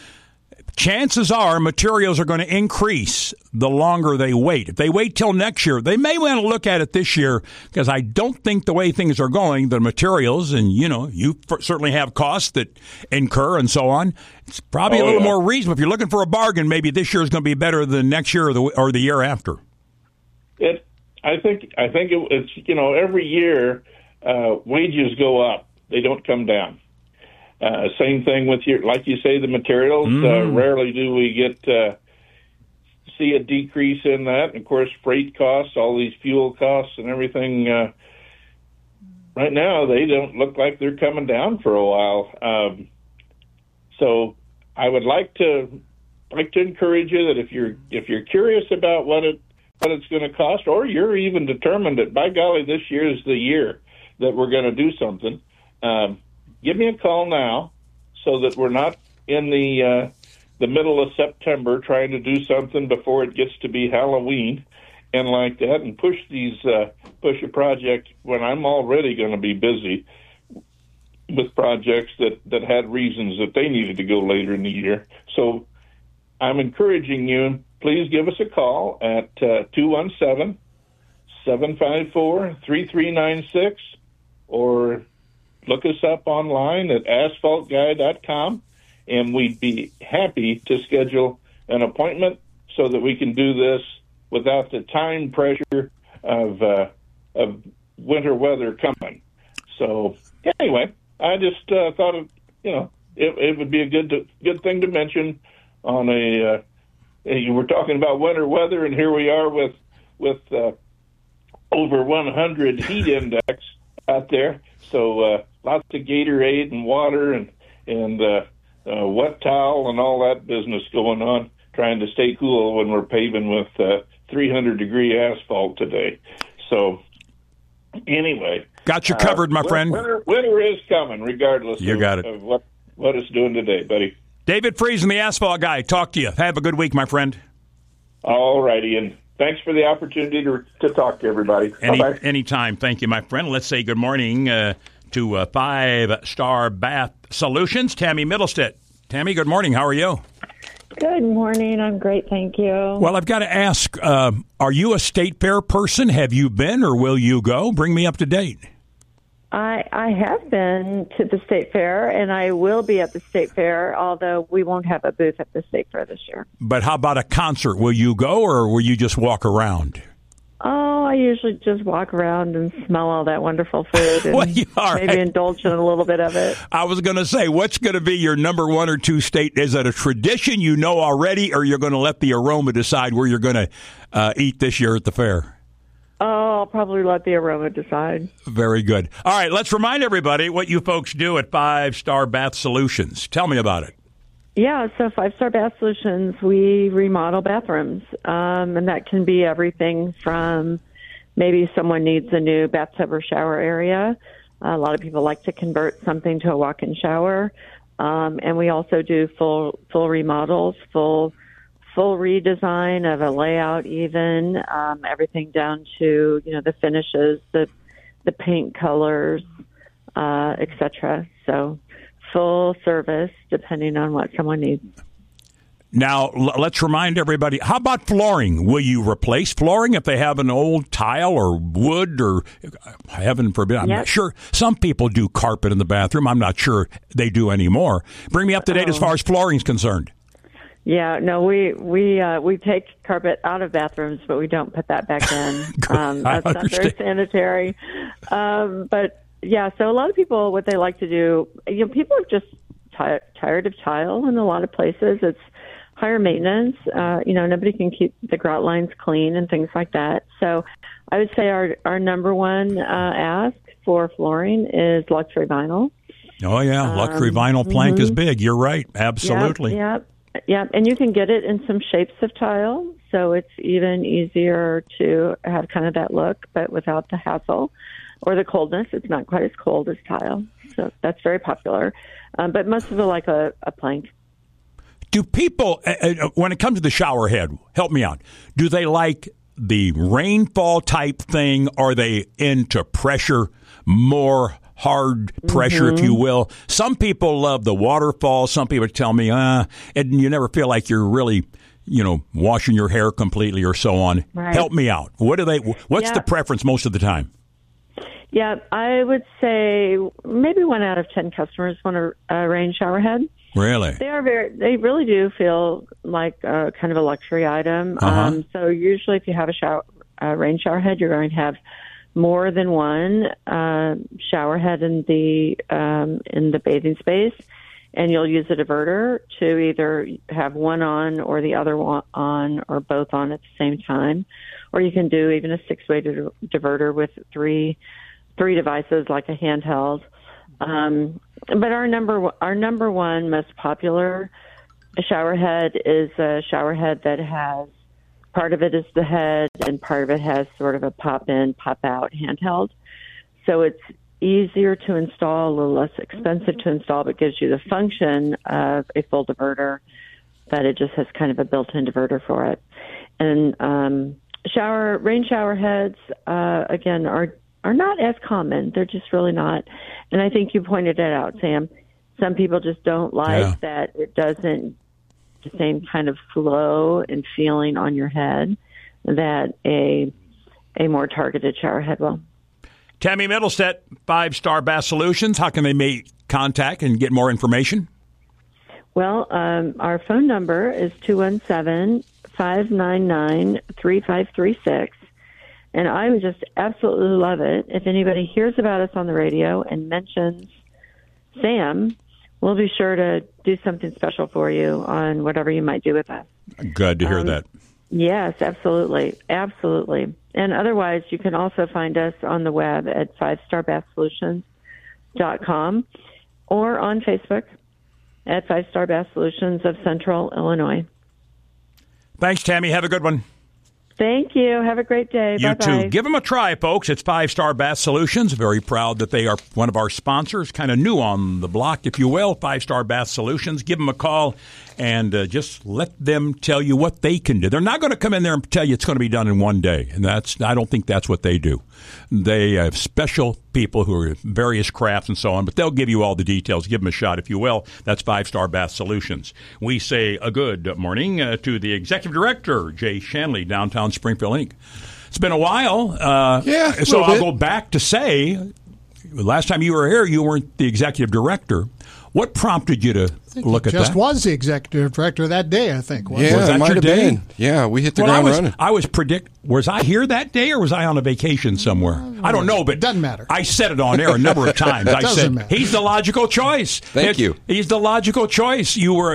chances are materials are going to increase the longer they wait. If they wait till next year, they may want to look at it this year, because I don't think the way things are going, the materials, and, you know, you certainly have costs that incur and so on. It's probably oh, a little yeah. more reasonable. If you're looking for a bargain, maybe this year is going to be better than next year or the, or the year after. It, I think, I think it, it's, you know, every year uh, wages go up. They don't come down. Uh, same thing with your, like you say, the materials. Mm. Uh, rarely do we get uh, see a decrease in that. And of course, freight costs, all these fuel costs, and everything. Uh, right now, they don't look like they're coming down for a while. Um, so, I would like to like to encourage you that if you're if you're curious about what it what it's going to cost, or you're even determined that by golly, this year is the year that we're going to do something. Um, Give me a call now so that we're not in the uh, the middle of September trying to do something before it gets to be Halloween and like that, and push these uh, push a project when I'm already going to be busy with projects that, that had reasons that they needed to go later in the year. So I'm encouraging you, please give us a call at uh, two one seven, seven five four, three three nine six or look us up online at asphalt guy dot com, and we'd be happy to schedule an appointment so that we can do this without the time pressure of uh, of winter weather coming. So anyway, I just uh, thought of, you know it, it would be a good good thing to mention on a. Uh, you were talking about winter weather, and here we are with with uh, over one hundred heat index out there. So uh, lots of Gatorade and water and and uh, uh, wet towel and all that business going on, trying to stay cool when we're paving with uh, three hundred degree asphalt today. So anyway, got you covered, uh, my friend. Winter, winter is coming, regardless. You of, got it. of what what it's doing today, buddy. David Friesen, the asphalt guy. Talk to you. Have a good week, my friend. All righty, and thanks for the opportunity to to talk to everybody. Any, Bye-bye. Anytime. Thank you, my friend. Let's say good morning uh, to uh, Five Star Bath Solutions, Tammy Middlestead. Tammy, good morning. How are you? Good morning. I'm great, thank you. Well, I've got to ask, uh, are you a state fair person? Have you been or will you go? Bring me up to date. I I have been to the state fair, and I will be at the state fair, although we won't have a booth at the state fair this year. But how about a concert? Will you go, or will you just walk around? Oh, I usually just walk around and smell all that wonderful food and well, you, maybe right. indulge in a little bit of it. I was going to say, what's going to be your number one or two state? Is it a tradition you know already, or you're going to let the aroma decide where you're going to uh, eat this year at the fair? Oh, I'll probably let the aroma decide. Very good. All right, let's remind everybody what you folks do at Five Star Bath Solutions. Tell me about it. Yeah, so Five Star Bath Solutions, we remodel bathrooms, um, and that can be everything from maybe someone needs a new bathtub or shower area. A lot of people like to convert something to a walk-in shower, um, and we also do full full remodels, full full redesign of a layout, even um, everything down to you know the finishes, the the paint colors, uh, et cetera. So full service depending on what someone needs. Now, l- let's remind everybody, how about flooring? Will you replace flooring if they have an old tile or wood or, heaven forbid, I'm Yep. not sure. Some people do carpet in the bathroom. I'm not sure they do anymore. Bring me up to date as Oh. far as flooring's concerned. Yeah, no, we we uh, we take carpet out of bathrooms, but we don't put that back in. um, I that's not very understand. sanitary. Um, but yeah, so a lot of people, what they like to do, you know, people are just ti- tired of tile in a lot of places. It's higher maintenance. Uh, you know, nobody can keep the grout lines clean and things like that. So I would say our our number one uh, ask for flooring is luxury vinyl. Oh, yeah. Luxury Um, vinyl plank mhm. is big. You're right. Absolutely. Yep, yep, yep. And you can get it in some shapes of tile, so it's even easier to have kind of that look, but without the hassle or the coldness. It's not quite as cold as tile, so that's very popular. Um, but most people like a, a plank. Do people, uh, uh, when it comes to the shower head, help me out, do they like the rainfall type thing? Are they into pressure, more hard pressure, Mm-hmm. if you will? Some people love the waterfall. Some people tell me, uh, and you never feel like you're really, you know, washing your hair completely or so on. Right. Help me out. What do they, what's Yeah. the preference most of the time? Yeah, I would say maybe one out of ten customers want a, a rain shower head. Really? They are very. They really do feel like a, kind of a luxury item. Uh-huh. Um, so usually, if you have a shower, a rain shower head, you're going to have more than one uh, shower head in the um, in the bathing space, and you'll use a diverter to either have one on or the other one on, or both on at the same time. Or you can do even a six-way di- diverter with three three devices, like a handheld. Um, but our number our number one most popular shower head is a shower head that has part of it is the head and part of it has sort of a pop in, pop out handheld. So it's easier to install, a little less expensive to install, but gives you the function of a full diverter, but it just has kind of a built-in diverter for it. And um, shower rain shower heads uh, again are are not as common. They're just really not. And I think you pointed it out, Sam. Some people just don't like Yeah. that it doesn't the same kind of flow and feeling on your head that a a more targeted shower head will. Tammy Middlestead, Five Star Bath Solutions. How can they make contact and get more information? Well, um, our phone number is two one seven, five nine nine, three five three six. And I would just absolutely love it if anybody hears about us on the radio and mentions Sam. We'll be sure to do something special for you on whatever you might do with us. Good to hear Um, that. Yes, absolutely. Absolutely. And otherwise, you can also find us on the web at five star bath solutions dot com or on Facebook at Five Star Bath Solutions of Central Illinois. Thanks, Tammy. Have a good one. Thank you. Have a great day. You Bye-bye. too. Give them a try, folks. It's Five Star Bath Solutions. Very proud that they are one of our sponsors, kind of new on the block, if you will. Five Star Bath Solutions. Give them a call and uh, just let them tell you what they can do. They're not going to come in there and tell you it's going to be done in one day, and that's I don't think that's what they do. They have special people who are various crafts and so on, but they'll give you all the details. Give them a shot, if you will. That's Five Star Bath Solutions. We say a good morning uh, to the Executive Director, Jay Shanley, Downtown Springfield, Incorporated. It's been a while. Uh, yeah, a so little I'll bit. go back to say, last time you were here, you weren't the Executive Director. What prompted you to look at Just that? was the executive director that day, I think. wasn't Yeah, it? Was that it might your have day? been. Yeah, we hit the Well, ground I was, running. I was predict. Was I here that day, or was I on a vacation somewhere? I don't know, but doesn't matter. I said it on air a number of times. I Doesn't said matter. he's the logical choice. Thank It- you. He's the logical choice. You were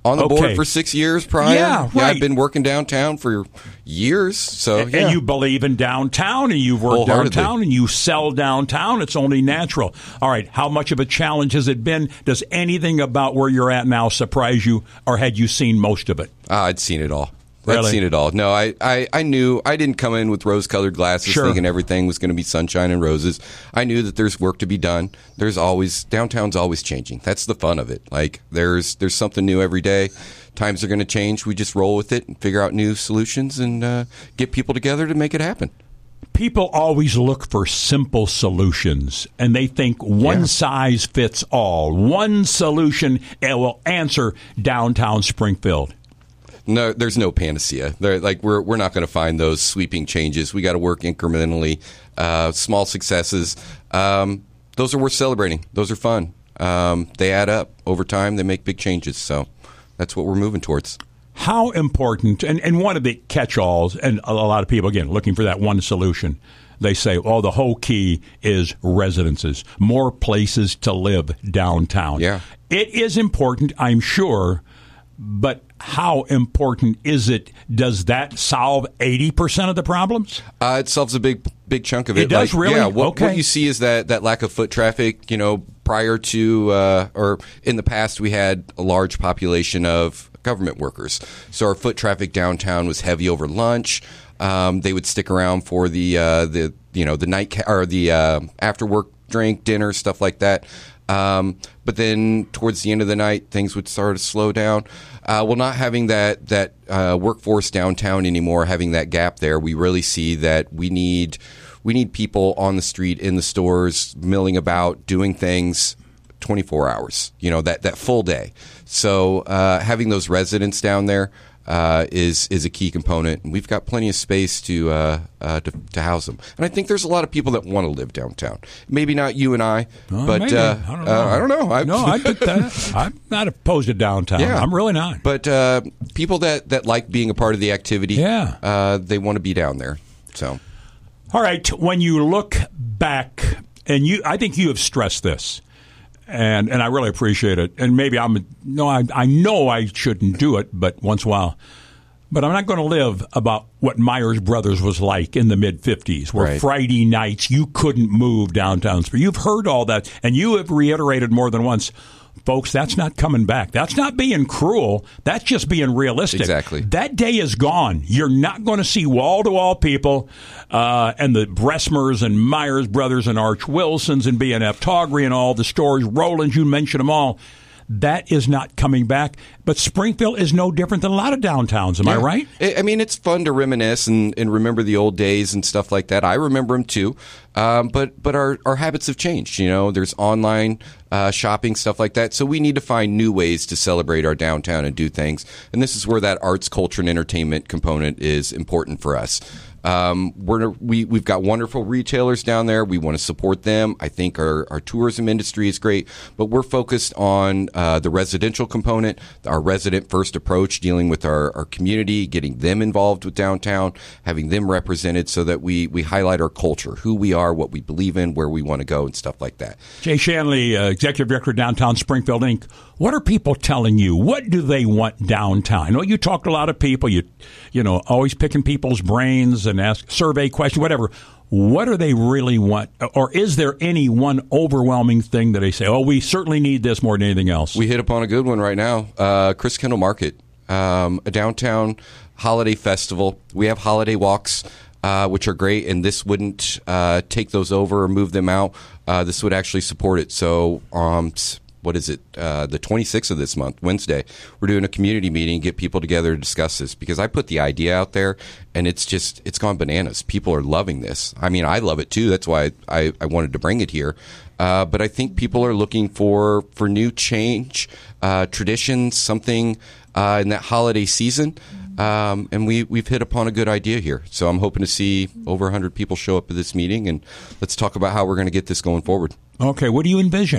On the Okay. board for six years prior. Yeah, right. yeah, I've been working downtown for years. So, and, yeah. and you believe in downtown, and you've worked Wholeheartedly. downtown, and you sell downtown. It's only natural. All right, how much of a challenge has it been? Does anything about where you're at now surprise you, or had you seen most of it? Uh, I'd seen it all. Really? I'd seen it all. No, I, I, I knew I didn't come in with rose-colored glasses Sure. thinking everything was going to be sunshine and roses. I knew that there's work to be done. There's always downtown's always changing. That's the fun of it. Like there's there's something new every day. Times are going to change. We just roll with it and figure out new solutions and uh, get people together to make it happen. People always look for simple solutions, and they think one Yeah. size fits all. One solution uh, will answer downtown Springfield. No, there's no panacea. They're, like we're we're not going to find those sweeping changes. We got to work incrementally, uh, small successes. Um, those are worth celebrating. Those are fun. Um, they add up over time. They make big changes. So that's what we're moving towards. How important, and, and one of the catch-alls, and a lot of people, again, looking for that one solution, they say, oh, the whole key is residences, more places to live downtown. Yeah. It is important, I'm sure, but how important is it? Does that solve eighty percent of the problems? Uh, it solves a big big chunk of it. It does, Like, really? Yeah. What, Okay. what you see is that, that lack of foot traffic. You know, prior to uh, or in the past, we had a large population of government workers, so our foot traffic downtown was heavy over lunch. Um, they would stick around for the uh, the you know the night ca- or the uh, after work drink, dinner, stuff like that. Um, but then towards the end of the night, things would start to slow down. Uh, well, not having that that uh, workforce downtown anymore, having that gap there, we really see that we need we need people on the street, in the stores, milling about, doing things twenty-four hours. You know, that that full day. So uh, having those residents down there uh, is is a key component. And we've got plenty of space to, uh, uh, to to house them. And I think there's a lot of people that want to live downtown. Maybe not you and I, Oh, but maybe. uh, I don't know. uh, I don't know. I, no, I get that. I'm not opposed to downtown. Yeah. I'm really not. But uh, people that, that like being a part of the activity, Yeah. uh, they want to be down there. So, All right, when you look back, and you, I think you have stressed this, and and I really appreciate it. And maybe I'm no, I I know I shouldn't do it, but once in a while. But I'm not going to live about what Myers Brothers was like in the mid fifties, where Right. Friday nights you couldn't move downtown. You've heard all that, and you have reiterated more than once, folks, that's not coming back. That's not being cruel. That's just being realistic. Exactly. That day is gone. You're not going to see wall-to-wall people uh, and the Bressmers and Myers Brothers and Arch Wilsons and B and F Toggery and all the stores, Roland, you mentioned them all. That is not coming back. But Springfield is no different than a lot of downtowns. Am I yeah. right? I I mean, it's fun to reminisce and, and remember the old days and stuff like that. I remember them too. Um, but but our, our habits have changed. You know, there's online uh, shopping, stuff like that. So we need to find new ways to celebrate our downtown and do things. And this is where that arts, culture, and entertainment component is important for us. Um, we're, we, we've got wonderful retailers down there. We want to support them. I think our, our tourism industry is great, but we're focused on uh, the residential component, our resident first approach, dealing with our, our community, getting them involved with downtown, having them represented so that we, we highlight our culture, who we are, what we believe in, where we want to go, and stuff like that. Jay Shanley, uh, Executive Director, Downtown Springfield, Incorporated. What are people telling you? What do they want downtown? I know you talk to a lot of people. You, you know, always picking people's brains and ask survey questions, whatever. What do they really want? Or is there any one overwhelming thing that they say, oh, we certainly need this more than anything else? We hit upon a good one right now. Uh, Chris Kendall Market, um, a downtown holiday festival. We have holiday walks, uh, which are great, and this wouldn't uh, take those over or move them out. Uh, this would actually support it. So, um, what is it? Uh, the twenty-sixth of this month, Wednesday, we're doing a community meeting, get people together to discuss this, because I put the idea out there and it's just, it's gone bananas. People are loving this. I mean, I love it too. That's why I, I wanted to bring it here. Uh, but I think people are looking for, for new change, uh, traditions, something uh, in that holiday season. Um, and we, we've hit upon a good idea here. So I'm hoping to see over one hundred people show up at this meeting, and let's talk about how we're going to get this going forward. Okay, what do you envision?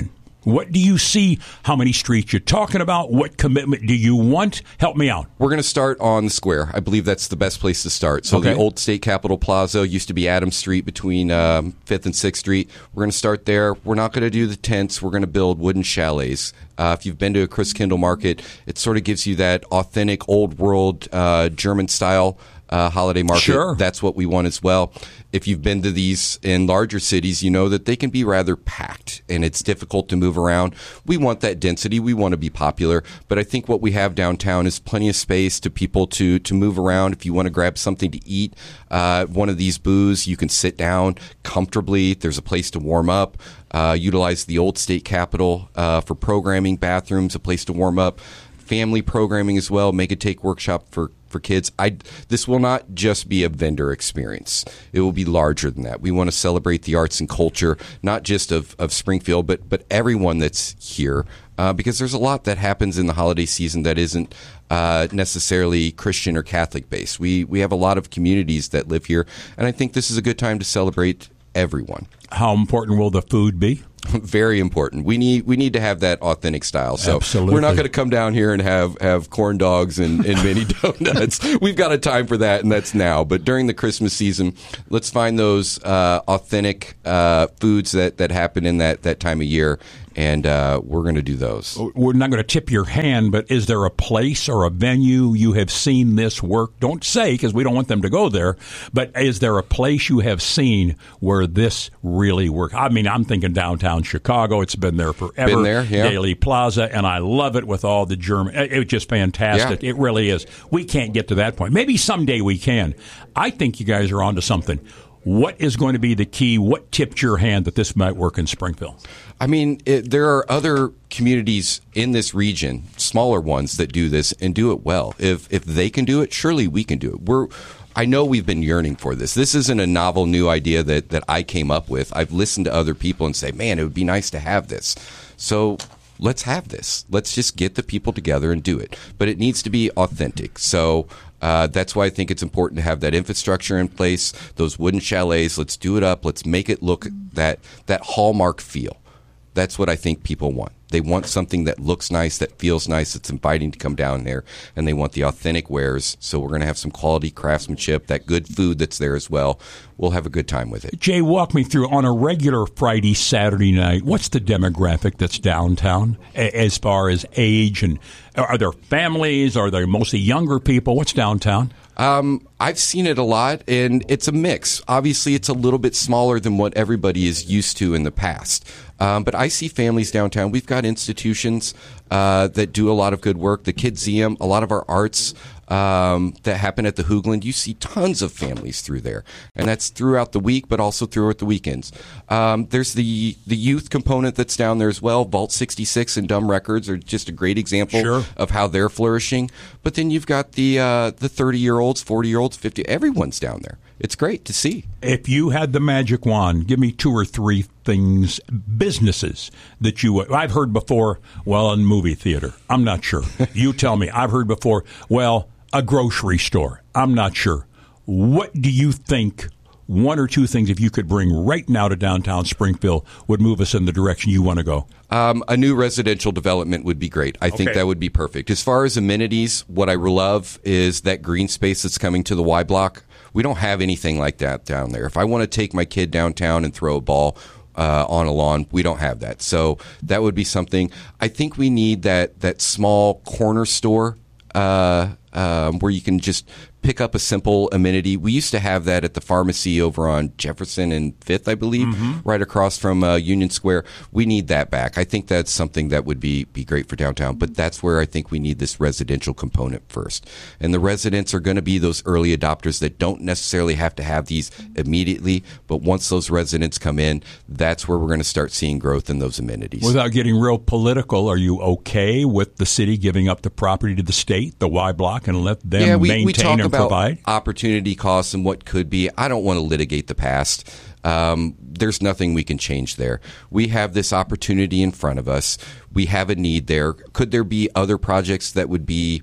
What do you see? How many streets you're talking about? What commitment do you want? Help me out. We're going to start on the square. I believe that's the best place to start. So Okay. the old State Capitol Plaza used to be Adams Street between um, fifth and sixth Street. We're going to start there. We're not going to do the tents. We're going to build wooden chalets. Uh, if you've been to a Chris Kindle market, it sort of gives you that authentic, old-world, uh, German-style uh, holiday market. Sure. That's what we want as well. If you've been to these in larger cities, you know that they can be rather packed and it's difficult to move around. We want that density. We want to be popular. But I think what we have downtown is plenty of space to people to, to move around. If you want to grab something to eat, uh, one of these booths, you can sit down comfortably. There's a place to warm up. Uh, utilize the old State Capitol uh, for programming, bathrooms, a place to warm up. Family programming as well. Make a take workshop for for kids. I this will not just be a vendor experience. It will be larger than that. We want to celebrate the arts and culture, not just of, of Springfield, but but everyone that's here, uh, because there's a lot that happens in the holiday season that isn't uh, necessarily Christian or Catholic based. We we have a lot of communities that live here, and I think this is a good time to celebrate everyone. How important will the food be? Very important. We need we need to have that authentic style. So Absolutely. we're not going to come down here and have, have corn dogs and, and mini donuts. We've got a time for that, and that's now. But during the Christmas season, let's find those uh, authentic uh, foods that, that happen in that, that time of year, and uh, we're going to do those. We're not going to tip your hand, but is there a place or a venue you have seen this work? Don't say, because we don't want them to go there, but is there a place you have seen where this really works? I mean, I'm thinking downtown Chicago. It's been there forever. Been there, yeah. Daily Plaza, and I love it with all the German. It, it's just fantastic. Yeah. It really is. We can't get to that point. Maybe someday we can. I think you guys are onto something. What is going to be the key? What tipped your hand that this might work in Springfield? I mean, it, there are other communities in this region, smaller ones, that do this and do it well. If if they can do it, surely we can do it. We're I know we've been yearning for this. This isn't a novel new idea that, that I came up with. I've listened to other people and say, man, it would be nice to have this. So let's have this. Let's just get the people together and do it. But it needs to be authentic. So uh, that's why I think it's important to have that infrastructure in place, those wooden chalets. Let's do it up. Let's make it look that that Hallmark feel. That's what I think people want. They want something that looks nice, that feels nice, that's inviting to come down there, and they want the authentic wares. So we're going to have some quality craftsmanship, that good food that's there as well. We'll have a good time with it. Jay, walk me through, on a regular Friday, Saturday night, what's the demographic that's downtown a- as far as age? And are there families? Are there mostly younger people? What's downtown? Um, I've seen it a lot, and it's a mix. Obviously, it's a little bit smaller than what everybody is used to in the past. Um, but I see families downtown. We've got institutions uh, that do a lot of good work. The Kidseum, a lot of our arts um, that happen at the Hoogland. You see tons of families through there, and that's throughout the week, but also throughout the weekends. Um, there's the the youth component that's down there as well. Vault sixty-six and Dumb Records are just a great example Sure. of how they're flourishing. But then you've got the uh, the thirty-year-olds, forty-year-olds, fifty. Everyone's down there. It's great to see. If you had the magic wand, give me two or three things, businesses that you, I've heard before, well, in movie theater. I'm not sure. You tell me. I've heard before, well, a grocery store. I'm not sure. What do you think, one or two things, if you could bring right now to downtown Springfield, would move us in the direction you want to go? Um, a new residential development would be great. I think Okay. that would be perfect. As far as amenities, what I love is that green space that's coming to the Y Block. We don't have anything like that down there. If I want to take my kid downtown and throw a ball uh, on a lawn, we don't have that. So that would be something. I think we need that, that small corner store uh, um, where you can just pick up a simple amenity. We used to have that at the pharmacy over on Jefferson and Fifth, I believe, Mm-hmm. right across from uh, Union Square. We need that back. I think that's something that would be, be great for downtown, but that's where I think we need this residential component first. And the residents are going to be those early adopters that don't necessarily have to have these immediately, but once those residents come in, that's where we're going to start seeing growth in those amenities. Without getting real political, are you okay with the city giving up the property to the state, the Y Block, and let them yeah, we, maintain we talk and about provide? Opportunity costs and what could be. I don't want to litigate the past. Um, there's nothing we can change there. We have this opportunity in front of us. We have a need there. Could there be other projects that would be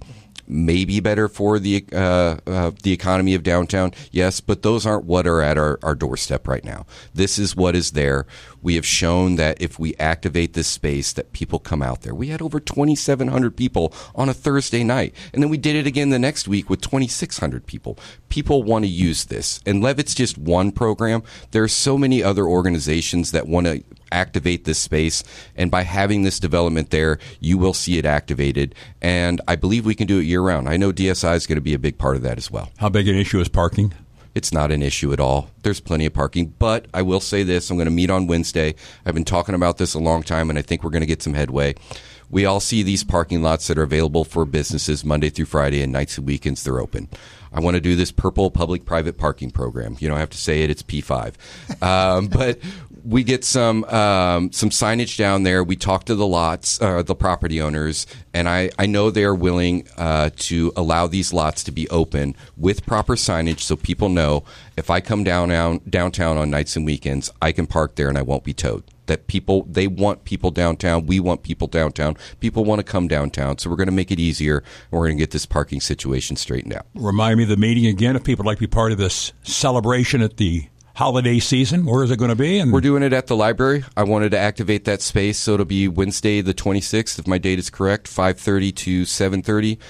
maybe better for the uh, uh, the economy of downtown, yes, but those aren't what are at our, our doorstep right now. This is what is there. We have shown that if we activate this space, that people come out there. We had over twenty-seven hundred people on a Thursday night, and then we did it again the next week with twenty-six hundred people. People want to use this, and Levitt's just one program. There are so many other organizations that want to activate this space, and by having this development there, you will see it activated, and I believe we can do it year-round. I know D S I is going to be a big part of that as well. How big an issue is parking? It's not an issue at all. There's plenty of parking, but I will say this. I'm going to meet on Wednesday. I've been talking about this a long time, and I think we're going to get some headway. We all see these parking lots that are available for businesses Monday through Friday, and nights and weekends they're open. I want to do this purple public-private parking program. You don't have to say it. It's P five. Um, but we get some um, some signage down there. We talk to the lots, uh, the property owners, and I, I know they are willing uh, to allow these lots to be open with proper signage so people know if I come down, down downtown on nights and weekends, I can park there and I won't be towed. That people, they want people downtown. We want people downtown. People want to come downtown. So we're going to make it easier, and we're going to get this parking situation straightened out. Remind me of the meeting again if people would like to be part of this celebration at the holiday season. Where is it going to be? And we're doing it at the library. I wanted to activate that space, so it'll be Wednesday the twenty-sixth, if my date is correct, five thirty to seven thirty